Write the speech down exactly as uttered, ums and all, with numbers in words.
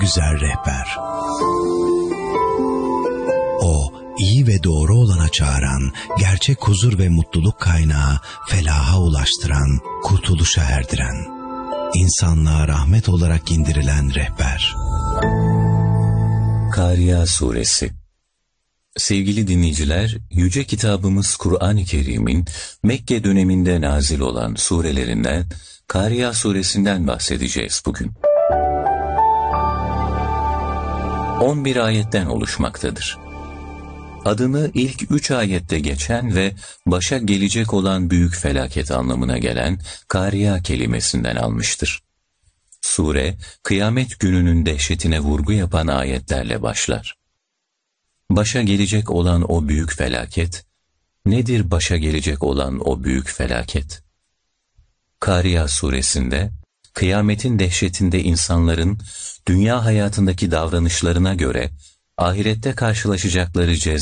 güzel rehber. O, iyi ve doğru olana çağıran, gerçek huzur ve mutluluk kaynağı, felaha ulaştıran, kurtuluşa erdiren, insanlığa rahmet olarak indirilen rehber. Kariya Suresi. Sevgili dinleyiciler, yüce kitabımız Kur'an-ı Kerim'in Mekke döneminde nazil olan surelerinden Kariya Suresinden bahsedeceğiz bugün. on bir ayetten oluşmaktadır. Adını ilk üç ayette geçen ve başa gelecek olan büyük felaket anlamına gelen Kariya kelimesinden almıştır. Sure, kıyamet gününün dehşetine vurgu yapan ayetlerle başlar. Başa gelecek olan o büyük felaket, nedir başa gelecek olan o büyük felaket? Kariya suresinde, kıyametin dehşetinde insanların dünya hayatındaki davranışlarına göre ahirette karşılaşacakları ceza